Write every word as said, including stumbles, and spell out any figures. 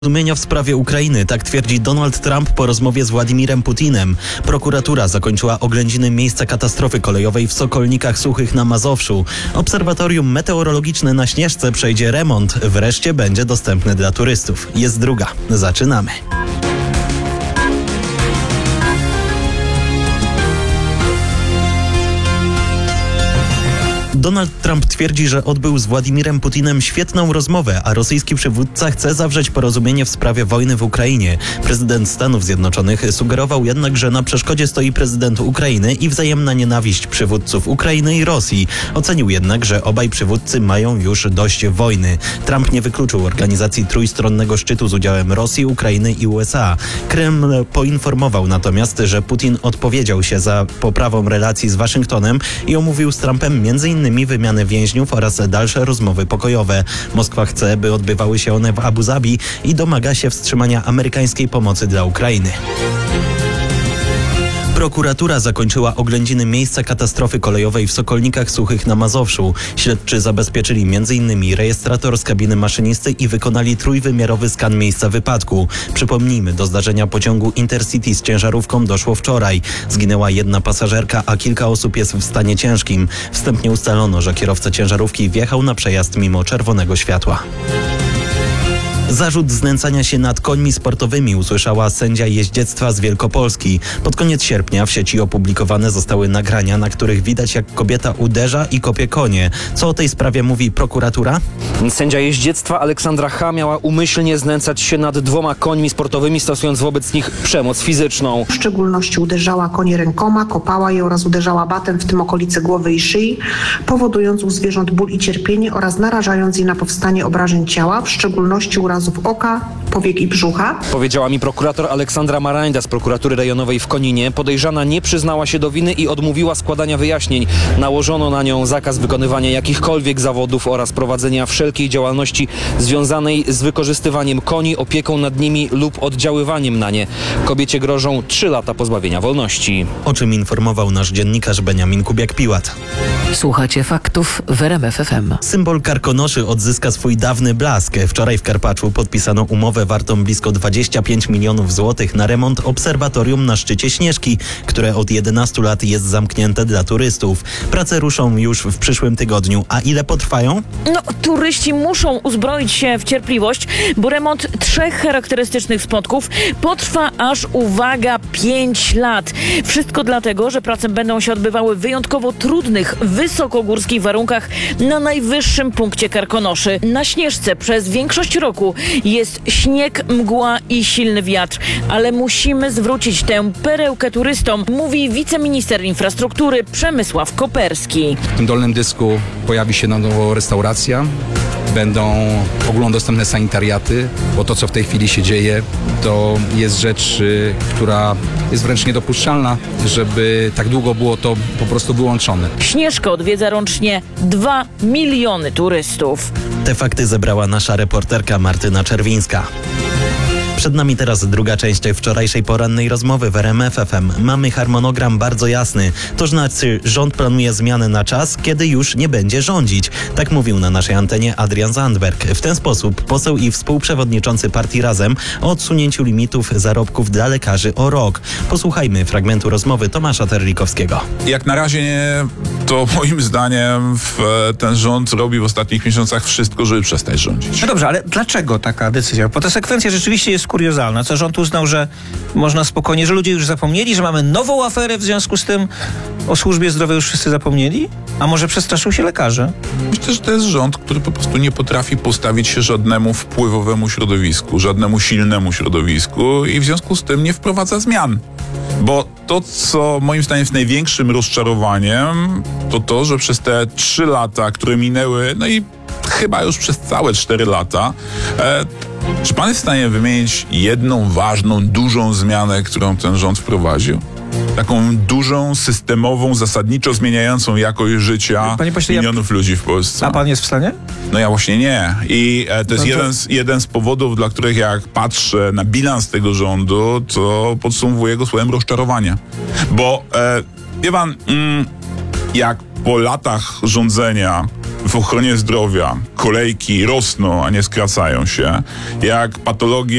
Porozumienia w sprawie Ukrainy, tak twierdzi Donald Trump po rozmowie z Władimirem Putinem. Prokuratura zakończyła oględziny miejsca katastrofy kolejowej w Sokolnikach Suchych na Mazowszu. Obserwatorium meteorologiczne na Śnieżce przejdzie remont. Wreszcie będzie dostępny dla turystów. Jest druga. Zaczynamy. Donald Trump twierdzi, że odbył z Władimirem Putinem świetną rozmowę, a rosyjski przywódca chce zawrzeć porozumienie w sprawie wojny w Ukrainie. Prezydent Stanów Zjednoczonych sugerował jednak, że na przeszkodzie stoi prezydent Ukrainy i wzajemna nienawiść przywódców Ukrainy i Rosji. Ocenił jednak, że obaj przywódcy mają już dość wojny. Trump nie wykluczył organizacji trójstronnego szczytu z udziałem Rosji, Ukrainy i U S A. Kreml poinformował natomiast, że Putin odpowiedział się za poprawą relacji z Waszyngtonem i omówił z Trumpem między innymi wymianę więźniów oraz dalsze rozmowy pokojowe. Moskwa chce, by odbywały się one w Abu Zabi i domaga się wstrzymania amerykańskiej pomocy dla Ukrainy. Prokuratura zakończyła oględziny miejsca katastrofy kolejowej w Sokolnikach Suchych na Mazowszu. Śledczy zabezpieczyli między innymi rejestrator z kabiny maszynisty i wykonali trójwymiarowy skan miejsca wypadku. Przypomnijmy, do zdarzenia pociągu Intercity z ciężarówką doszło wczoraj. Zginęła jedna pasażerka, a kilka osób jest w stanie ciężkim. Wstępnie ustalono, że kierowca ciężarówki wjechał na przejazd mimo czerwonego światła. Zarzut znęcania się nad końmi sportowymi usłyszała sędzia jeździectwa z Wielkopolski. Pod koniec sierpnia w sieci opublikowane zostały nagrania, na których widać, jak kobieta uderza i kopie konie. Co o tej sprawie mówi prokuratura? Sędzia jeździectwa Aleksandra H. miała umyślnie znęcać się nad dwoma końmi sportowymi, stosując wobec nich przemoc fizyczną. W szczególności uderzała konie rękoma, kopała je oraz uderzała batem, w tym okolice głowy i szyi, powodując u zwierząt ból i cierpienie oraz narażając je na powstanie obrażeń ciała, w szczególności urazów oka, powiek i brzucha. Powiedziała mi prokurator Aleksandra Marajnda z prokuratury rejonowej w Koninie. Podejrzana nie przyznała się do winy i odmówiła składania wyjaśnień. Nałożono na nią zakaz wykonywania jakichkolwiek zawodów oraz prowadzenia wszelkiej działalności związanej z wykorzystywaniem koni, opieką nad nimi lub oddziaływaniem na nie. Kobiecie grożą trzy lata pozbawienia wolności. O czym informował nasz dziennikarz Beniamin Kubiak-Piłat. Słuchacie faktów w R M F F M. Symbol Karkonoszy odzyska swój dawny blask. Wczoraj w Karpaczu podpisano umowę wartą blisko dwadzieścia pięć milionów złotych na remont obserwatorium na szczycie Śnieżki, które od jedenastu lat jest zamknięte dla turystów. Prace ruszą już w przyszłym tygodniu. A ile potrwają? No, turyści muszą uzbroić się w cierpliwość, bo remont trzech charakterystycznych spotków potrwa aż, uwaga, pięć lat. Wszystko dlatego, że prace będą się odbywały w wyjątkowo trudnych, wysokogórskich warunkach na najwyższym punkcie Karkonoszy. Na Śnieżce przez większość roku jest śnieg, mgła i silny wiatr, ale musimy zwrócić tę perełkę turystom, mówi wiceminister infrastruktury Przemysław Koperski. W tym dolnym dysku pojawi się na nowo restauracja. Będą ogólnodostępne sanitariaty, bo to, co w tej chwili się dzieje, to jest rzecz, y, która jest wręcz niedopuszczalna, żeby tak długo było to po prostu wyłączone. Śnieżkę odwiedza rocznie dwa miliony turystów. Te fakty zebrała nasza reporterka Martyna Czerwińska. Przed nami teraz druga część wczorajszej porannej rozmowy w R M F F M. Mamy harmonogram bardzo jasny. To znaczy, rząd planuje zmianę na czas, kiedy już nie będzie rządzić. Tak mówił na naszej antenie Adrian Zandberg. W ten sposób poseł i współprzewodniczący partii Razem o odsunięciu limitów zarobków dla lekarzy o rok. Posłuchajmy fragmentu rozmowy Tomasza Terlikowskiego. Jak na razie nie, to moim zdaniem w, ten rząd robi w ostatnich miesiącach wszystko, żeby przestać rządzić. No dobrze, ale dlaczego taka decyzja? Bo ta sekwencja rzeczywiście jest kuriozalna. Co rząd uznał, że można spokojnie, że ludzie już zapomnieli, że mamy nową aferę, w związku z tym o służbie zdrowia już wszyscy zapomnieli? A może przestraszył się lekarzy? Myślę, że to jest rząd, który po prostu nie potrafi postawić się żadnemu wpływowemu środowisku, żadnemu silnemu środowisku i w związku z tym nie wprowadza zmian. Bo to, co moim zdaniem jest największym rozczarowaniem, to to, że przez te trzy lata, które minęły, no i chyba już przez całe cztery lata, e, czy pan jest w stanie wymienić jedną ważną, dużą zmianę, którą ten rząd wprowadził? Taką dużą, systemową, zasadniczo zmieniającą jakość życia Panie pośle, milionów ja... ludzi w Polsce. A pan jest w stanie? No ja właśnie nie. I e, to jest no to... jeden, z, jeden z powodów, dla których jak patrzę na bilans tego rządu, to podsumowuję go słowem rozczarowania. Bo, e, wie pan, mm, jak po latach rządzenia w ochronie zdrowia kolejki rosną, a nie skracają się, jak patologie